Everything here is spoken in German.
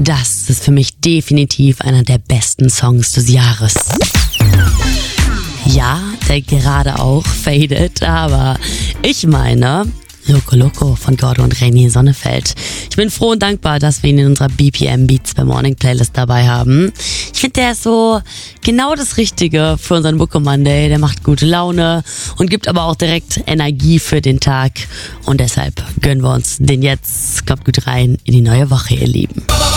Das ist für mich definitiv einer der besten Songs des Jahres. Ja, der gerade auch fadet, aber ich meine Loco Loco von Gordo und Reini Sonnefeld. Ich bin froh und dankbar, dass wir ihn in unserer BPM Beats by Morning Playlist dabei haben. Ich finde, der ist so genau das Richtige für unseren Book Monday. Der macht gute Laune und gibt aber auch direkt Energie für den Tag. Und deshalb gönnen wir uns den jetzt. Kommt gut rein in die neue Woche, ihr Lieben.